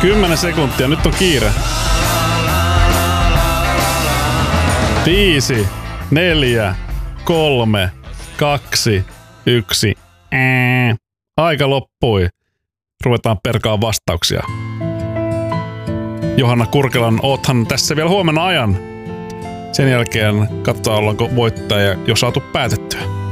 10 sekuntia, nyt on kiire. 5, 4, 3, 2, 1. Aika loppui. Ruvetaan perkaan vastauksia. Johanna Kurkelan, oothan tässä vielä huomenna ajan. Sen jälkeen katsotaan, ollaanko voittaja jo saatu päätettyä.